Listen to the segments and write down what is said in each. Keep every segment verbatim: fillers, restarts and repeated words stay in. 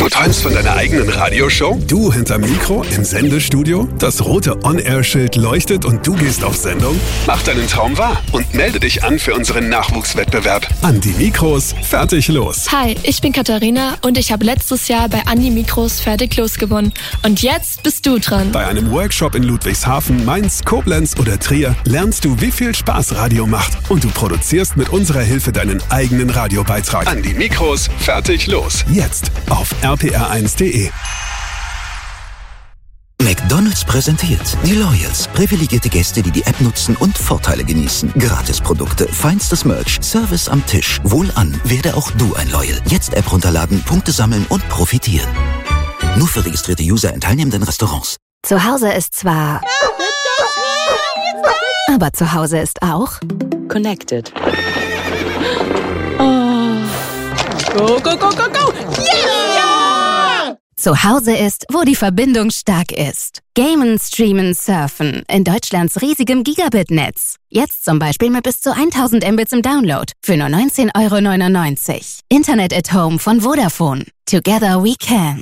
Du träumst von deiner eigenen Radioshow? Du hinterm Mikro im Sendestudio? Das rote On-Air-Schild leuchtet und du gehst auf Sendung? Mach deinen Traum wahr und melde dich an für unseren Nachwuchswettbewerb. An die Mikros, fertig, los. Hi, ich bin Katharina und ich habe letztes Jahr bei Andi Mikros fertig los gewonnen. Und jetzt bist du dran. Bei einem Workshop in Ludwigshafen, Mainz, Koblenz oder Trier lernst du, wie viel Spaß Radio macht. Und du produzierst mit unserer Hilfe deinen eigenen Radiobeitrag. An die Mikros, fertig, los. Jetzt auf r p r eins punkt d e. McDonald's präsentiert die Loyals. Privilegierte Gäste, die die App nutzen und Vorteile genießen. Gratisprodukte, feinstes Merch, Service am Tisch. Wohlan, werde auch du ein Loyal. Jetzt App runterladen, Punkte sammeln und profitieren. Nur für registrierte User in teilnehmenden Restaurants. Zu Hause ist zwar... Aber zu Hause ist auch... Connected. Oh. Go, go, go, go, go! Yeah! Zu Hause ist, wo die Verbindung stark ist. Gamen, streamen, surfen. In Deutschlands riesigem Gigabit-Netz. Jetzt zum Beispiel mit bis zu tausend Mbits im Download. Für nur neunzehn Euro neunundneunzig. Internet at Home von Vodafone. Together we can.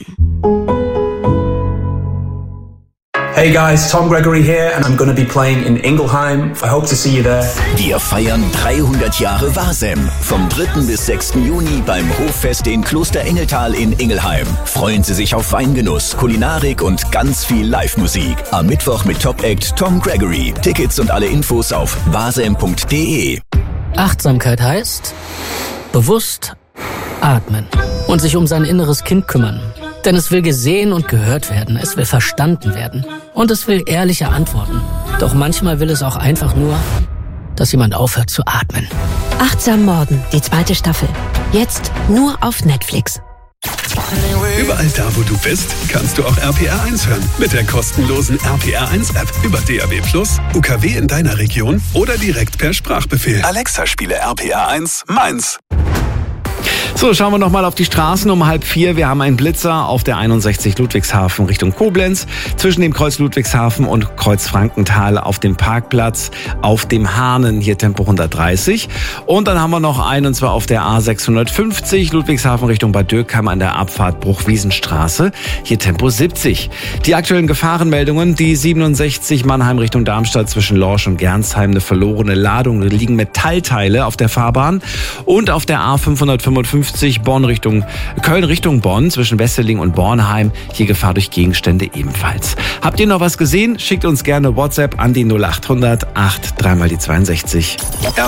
Hey guys, Tom Gregory here and I'm going to be playing in Ingelheim. I hope to see you there. Wir feiern dreihundert Jahre Wasem. Vom dritten bis sechsten Juni beim Hoffest in Kloster Engeltal in Ingelheim. Freuen Sie sich auf Weingenuss, Kulinarik und ganz viel Live-Musik. Am Mittwoch mit Top-Act Tom Gregory. Tickets und alle Infos auf wasem punkt d e. Achtsamkeit heißt bewusst atmen und sich um sein inneres Kind kümmern. Denn es will gesehen und gehört werden, es will verstanden werden und es will ehrliche Antworten. Doch manchmal will es auch einfach nur, dass jemand aufhört zu atmen. Achtsam Morden, die zweite Staffel. Jetzt nur auf Netflix. Überall da, wo du bist, kannst du auch R P R eins hören. Mit der kostenlosen R P R eins App über D A B plus, U K W in deiner Region oder direkt per Sprachbefehl. Alexa, spiele R P R eins Mainz. So, schauen wir nochmal auf die Straßen um halb vier. Wir haben einen Blitzer auf der einundsechzig Ludwigshafen Richtung Koblenz. Zwischen dem Kreuz Ludwigshafen und Kreuz Frankenthal auf dem Parkplatz auf dem Hahnen. Hier Tempo hundertdreißig. Und dann haben wir noch einen, und zwar auf der A sechshundertfünfzig Ludwigshafen Richtung Bad Dürkheim an der Abfahrt Bruchwiesenstraße. Hier Tempo siebzig. Die aktuellen Gefahrenmeldungen. Die siebenundsechzig Mannheim Richtung Darmstadt zwischen Lorsch und Gernsheim. Eine verlorene Ladung. Da liegen Metallteile auf der Fahrbahn. Und auf der A fünfhundertfünfundfünfzig Bonn Richtung, Köln Richtung Bonn zwischen Wesseling und Bornheim. Hier Gefahr durch Gegenstände ebenfalls. Habt ihr noch was gesehen? Schickt uns gerne WhatsApp an die null acht hundert acht drei mal die zweiundsechzig.